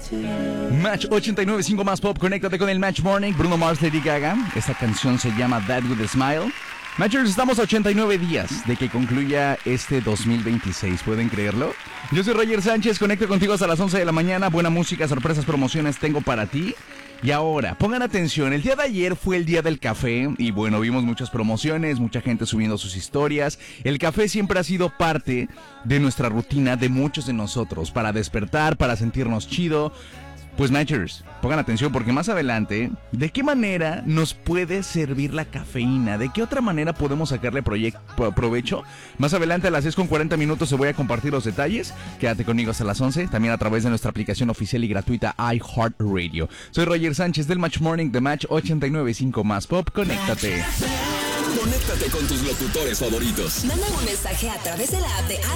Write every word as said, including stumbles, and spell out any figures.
Match ochenta y nueve punto cinco más pop, conéctate con el Match Morning. Bruno Mars, Lady Gaga. Esta canción se llama That With A Smile. Matchers, estamos a ochenta y nueve días de que concluya este dos mil veintiséis, ¿pueden creerlo? Yo soy Roger Sánchez, conecto contigo hasta las once de la mañana. Buena música, sorpresas, promociones tengo para ti. Y ahora, pongan atención, el día de ayer fue el día del café y bueno, vimos muchas promociones, mucha gente subiendo sus historias. El café siempre ha sido parte de nuestra rutina de muchos de nosotros, para despertar, para sentirnos chido. Pues Matchers, pongan atención porque más adelante, ¿de qué manera nos puede servir la cafeína? ¿De qué otra manera podemos sacarle proyect- provecho? Más adelante a las seis con cuarenta minutos se voy a compartir los detalles. Quédate conmigo hasta las once, también a través de nuestra aplicación oficial y gratuita iHeartRadio. Soy Roger Sánchez del Match Morning de Match ochenta y nueve punto cinco más Pop. Conéctate. Conéctate con tus locutores favoritos. Manda un mensaje a través de la app de